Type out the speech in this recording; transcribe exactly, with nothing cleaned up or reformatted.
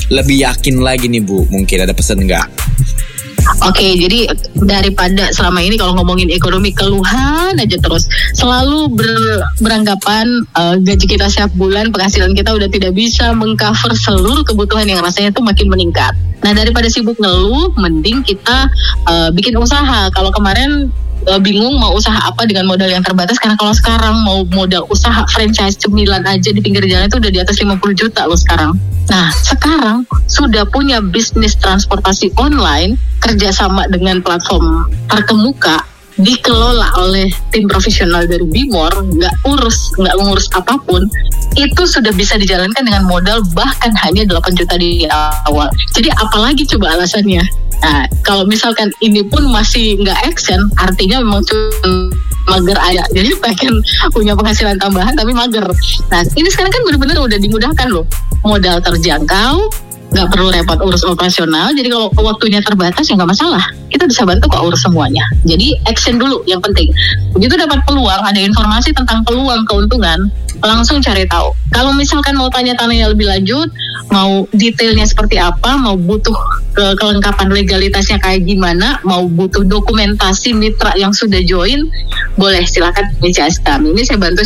lebih yakin lagi nih Bu. Mungkin ada pesan nggak? Oke, jadi daripada selama ini kalau ngomongin ekonomi keluhan aja terus, selalu ber, beranggapan uh, gaji kita setiap bulan, penghasilan kita udah tidak bisa mengcover seluruh kebutuhan yang rasanya tuh makin meningkat. Nah, daripada sibuk ngeluh, mending kita uh, bikin usaha. Kalau kemarin uh, bingung mau usaha apa dengan modal yang terbatas, karena kalau sekarang mau modal usaha franchise cemilan aja di pinggir jalan itu udah di atas lima puluh juta loh sekarang. Nah, sekarang sudah punya bisnis transportasi online kerjasama dengan platform terkemuka, dikelola oleh tim profesional dari Bimor, nggak urus, nggak ngurus apapun, itu sudah bisa dijalankan dengan modal bahkan hanya delapan juta di awal. Jadi apalagi coba alasannya? Nah, kalau misalkan ini pun masih nggak action, artinya memang cuma mager aja. Jadi pengen punya penghasilan tambahan tapi mager. Nah, ini sekarang kan benar-benar udah dimudahkan loh. Modal terjangkau, nggak perlu repot urus operasional. Jadi kalau waktunya terbatas ya nggak masalah, kita bisa bantu kok urus semuanya. Jadi action dulu yang penting. Begitu dapat peluang, ada informasi tentang peluang keuntungan, langsung cari tahu. Kalau misalkan mau tanya-tanya lebih lanjut, mau detailnya seperti apa, mau butuh ke kelengkapan legalitasnya kayak gimana, mau butuh dokumentasi mitra yang sudah join, boleh silakan reach us kami. Ini saya bantu